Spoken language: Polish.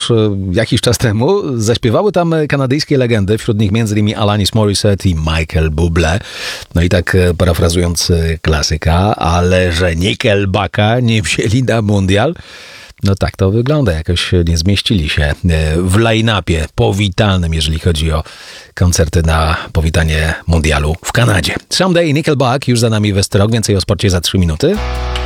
jakiś czas temu. Zaśpiewały tam kanadyjskie legendy, wśród nich m.in. Alanis Morissette i Michael Bublé. No i tak parafrazując klasyka, ale że Nickelbacka nie wzięli na mundial, no tak to wygląda, jakoś nie zmieścili się w line-upie powitalnym, jeżeli chodzi o koncerty na powitanie mundialu w Kanadzie. Someday Nickelback już za nami Westerok, więcej o sporcie za 3 minuty.